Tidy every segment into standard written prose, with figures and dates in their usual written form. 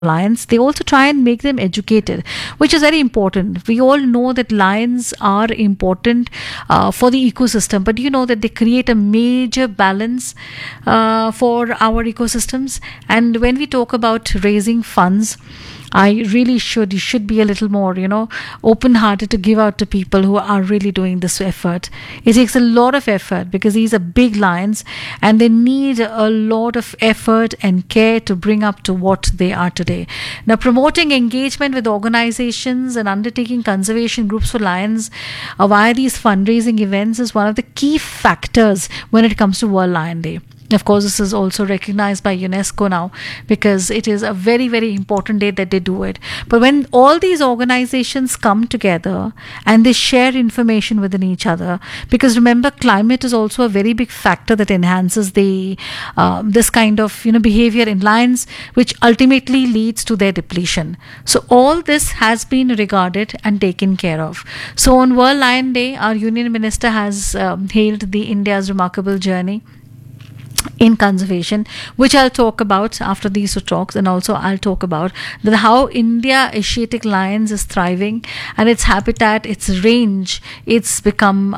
lions, they also try and make them educated, which is very important. We all know that lions are important for the ecosystem, but do you know that they create a major balance for our ecosystems? And when we talk about raising funds, you should be a little more, open hearted to give out to people who are really doing this effort. It takes a lot of effort because these are big lions and they need a lot of effort and care to bring up to what they are today. Now, promoting engagement with organizations and undertaking conservation groups for lions via these fundraising events is one of the key factors when it comes to World Lion Day. Of course, this is also recognized by UNESCO now because it is a very, very important day that they do it. But when all these organizations come together and they share information within each other, because remember, climate is also a very big factor that enhances the this kind of behavior in lions, which ultimately leads to their depletion. So all this has been regarded and taken care of. So on World Lion Day, our Union Minister has hailed the India's remarkable journey in conservation, which I'll talk about after these two talks, and also I'll talk about how India Asiatic lions is thriving and its habitat, its range, it's become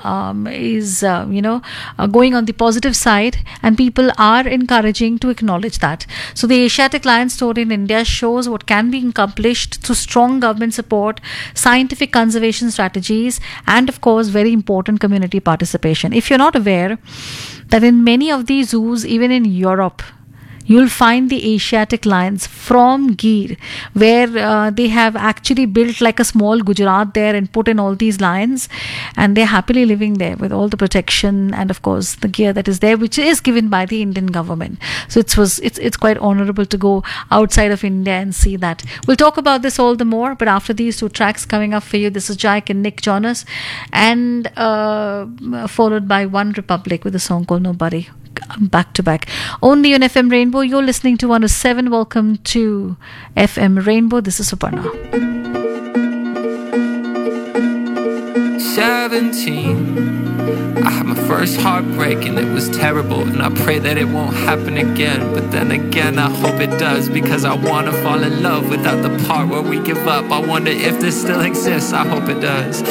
going on the positive side, and people are encouraging to acknowledge that. So the Asiatic lion story in India shows what can be accomplished through strong government support, scientific conservation strategies, and of course very important community participation. If you're not aware that in many of these zoos, even in Europe, you'll find the Asiatic lions from Gir, where they have actually built like a small Gujarat there and put in all these lions, and they're happily living there with all the protection and of course the gear that is there, which is given by the Indian government. So it's quite honorable to go outside of India and see that. We'll talk about this all the more, but after these two tracks coming up for you, this is Jaik and Nick Jonas, and followed by One Republic with a song called Nobody. Back to back only on FM Rainbow. You're listening to 107. Welcome to FM Rainbow. This is Suparna. 17, I had my first heartbreak and it was terrible, and I pray that it won't happen again. But then again, I hope it does, because I wanna fall in love without the part where we give up. I wonder if this still exists, I hope it does.